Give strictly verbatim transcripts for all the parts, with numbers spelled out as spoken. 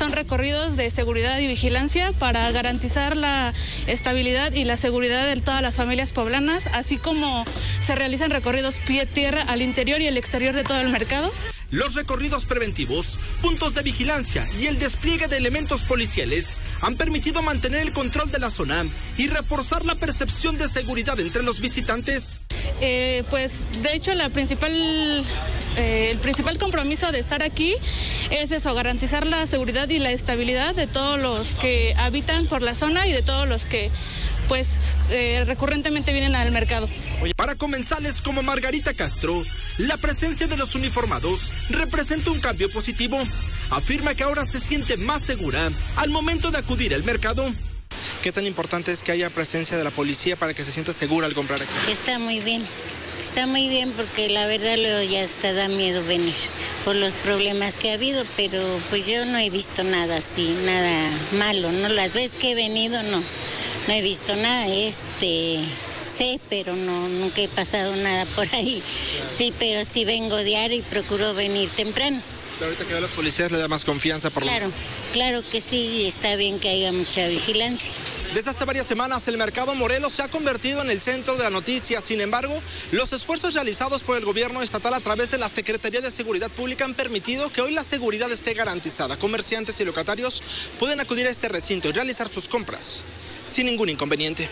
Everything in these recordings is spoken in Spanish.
son recorridos de seguridad y vigilancia para garantizar la estabilidad y la seguridad de todas las familias poblanas, así como se realizan recorridos pie-tierra al interior y el exterior de todo el mercado. Los recorridos preventivos, puntos de vigilancia y el despliegue de elementos policiales han permitido mantener el control de la zona y reforzar la percepción de seguridad entre los visitantes. Eh, pues de hecho la principal, eh, el principal compromiso de estar aquí es eso, garantizar la seguridad y la estabilidad de todos los que habitan por la zona y de todos los que pues eh, recurrentemente vienen al mercado. Para comensales como Margarita Castro, la presencia de los uniformados representa un cambio positivo. Afirma que ahora se siente más segura al momento de acudir al mercado. ¿Qué tan importante es que haya presencia de la policía para que se sienta segura al comprar aquí? Está muy bien, está muy bien porque la verdad luego ya hasta da miedo venir por los problemas que ha habido, pero pues yo no he visto nada así, nada malo, ¿no? Las veces que he venido no. No he visto nada, este, sé, pero no, nunca he pasado nada por ahí. Sí, pero sí vengo diario y procuro venir temprano. Ahorita que ve a los policías le da más confianza por lo Claro, claro que sí, está bien que haya mucha vigilancia. Desde hace varias semanas el mercado Morelos se ha convertido en el centro de la noticia. Sin embargo, los esfuerzos realizados por el gobierno estatal a través de la Secretaría de Seguridad Pública han permitido que hoy la seguridad esté garantizada. Comerciantes y locatarios pueden acudir a este recinto y realizar sus compras sin ningún inconveniente.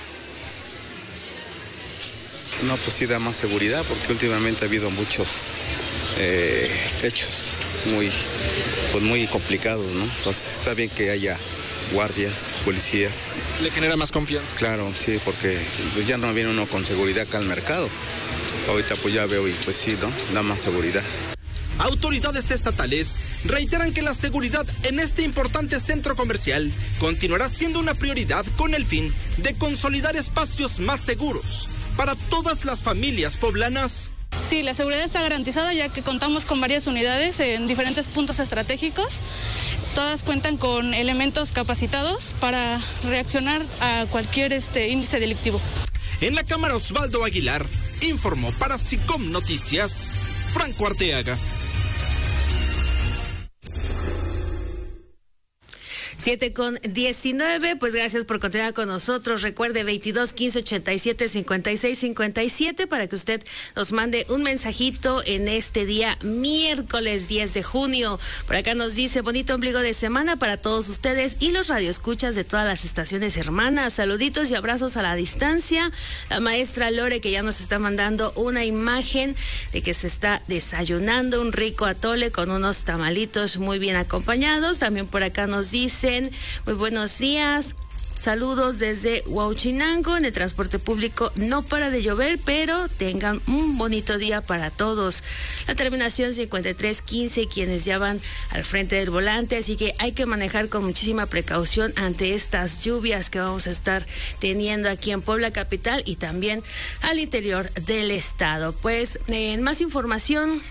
No, pues sí da más seguridad porque últimamente ha habido muchos eh, hechos muy, pues muy complicados, ¿no? Entonces está bien que haya guardias, policías. ¿Le genera más confianza? Claro, sí, porque pues ya no viene uno con seguridad acá al mercado. Ahorita pues ya veo y pues sí, ¿no? Da más seguridad. Autoridades estatales reiteran que la seguridad en este importante centro comercial continuará siendo una prioridad con el fin de consolidar espacios más seguros para todas las familias poblanas. Sí, la seguridad está garantizada ya que contamos con varias unidades en diferentes puntos estratégicos. Todas cuentan con elementos capacitados para reaccionar a cualquier este, índice delictivo. En la Cámara Osvaldo Aguilar informó para SICOM Noticias, Franco Arteaga. siete con diecinueve, pues gracias por continuar con nosotros. Recuerde veintidós, quince, ochenta y siete, cincuenta y seis, cincuenta y siete para que usted nos mande un mensajito en este día miércoles diez de junio. Por acá nos dice bonito ombligo de semana para todos ustedes y los radioescuchas de todas las estaciones hermanas. Saluditos y abrazos a la distancia. La maestra Lore que ya nos está mandando una imagen de que se está desayunando un rico atole con unos tamalitos muy bien acompañados. También por acá nos dice muy buenos días, saludos desde Huauchinango. En el transporte público no para de llover, pero tengan un bonito día para todos. La terminación cincuenta y tres quince, quienes ya van al frente del volante, así que hay que manejar con muchísima precaución ante estas lluvias que vamos a estar teniendo aquí en Puebla capital y también al interior del estado. Pues en más información,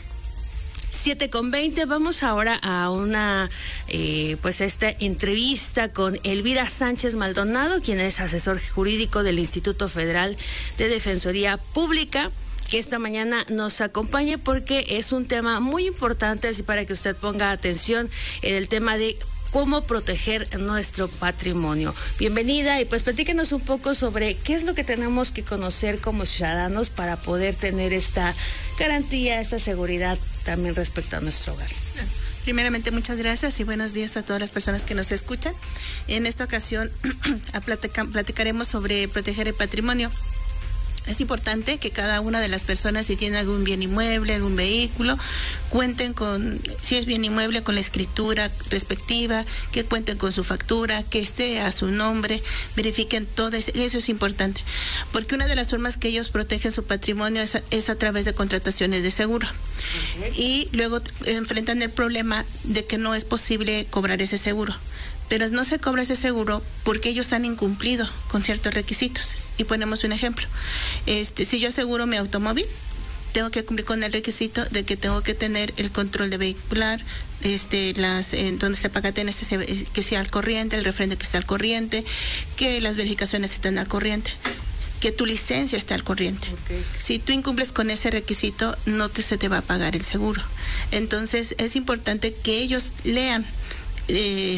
siete con veinte, vamos ahora a una, eh, pues esta entrevista con Elvira Sánchez Maldonado, quien es asesor jurídico del Instituto Federal de Defensoría Pública, que esta mañana nos acompañe porque es un tema muy importante, así para que usted ponga atención en el tema de cómo proteger nuestro patrimonio. Bienvenida y pues platíquenos un poco sobre qué es lo que tenemos que conocer como ciudadanos para poder tener esta garantía, esta seguridad también respecto a nuestro hogar. Primeramente, muchas gracias y buenos días a todas las personas que nos escuchan. En esta ocasión platicaremos sobre proteger el patrimonio. Es importante que cada una de las personas, si tiene algún bien inmueble, algún vehículo, cuenten con, si es bien inmueble, con la escritura respectiva, que cuenten con su factura, que esté a su nombre, verifiquen todo eso, eso es importante. Porque una de las formas que ellos protegen su patrimonio es a, es a través de contrataciones de seguro. Okay. Y luego enfrentan el problema de que no es posible cobrar ese seguro. Pero no se cobra ese seguro porque ellos han incumplido con ciertos requisitos. Y ponemos un ejemplo. Este, si yo aseguro mi automóvil, tengo que cumplir con el requisito de que tengo que tener el control de vehicular, este, las, eh, donde se paga tener que sea al corriente, el refrendo que esté al corriente, que las verificaciones estén al corriente, que tu licencia esté al corriente. Okay. Si tú incumples con ese requisito, no te, se te va a pagar el seguro. Entonces, es importante que ellos lean Eh,